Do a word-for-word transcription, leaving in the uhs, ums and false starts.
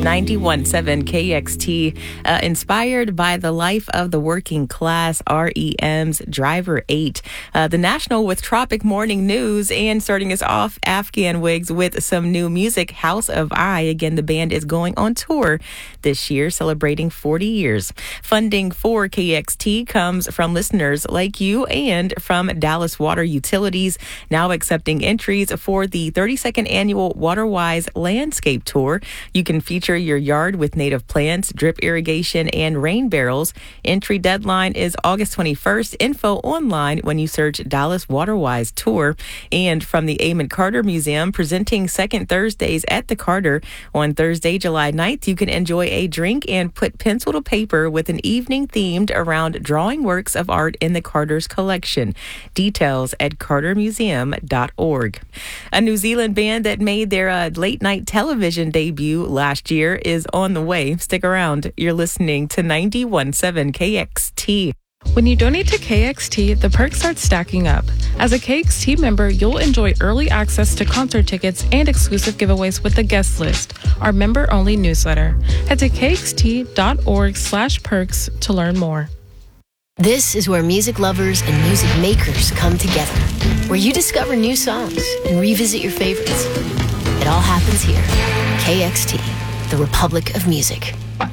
ninety-one point seven K X T, uh, inspired by the life of the working class, R E M's Driver eight. Uh, the National with Tropic Morning News, and starting us off, Afghan Wigs with some new music, House of I. Again, the band is going on tour this year, celebrating forty years. Funding for K X T comes from listeners like you and from Dallas Water Utilities, now accepting entries for the thirty-second annual WaterWise Landscape Tour. You can feature your yard with native plants, drip irrigation, and rain barrels. Entry deadline is August twenty-first. Info online when you search Dallas WaterWise Tour. And from the Amon Carter Museum, presenting second Thursdays at the Carter. On Thursday, July ninth, you can enjoy a drink and put pencil to paper with an evening themed around drawing works of art in the Carter's collection. Details at carter museum dot org. A New Zealand band that made their uh, late night television debut last year is on the way. Stick around. You're listening to ninety-one point seven K X T. When you donate to K X T, the perks start stacking up. As a K X T member, you'll enjoy early access to concert tickets and exclusive giveaways with the guest list, our member-only newsletter. Head to k x t dot org slash perks to learn more. This is where music lovers and music makers come together, where you discover new songs and revisit your favorites. It all happens here. K X T, the Republic of Music.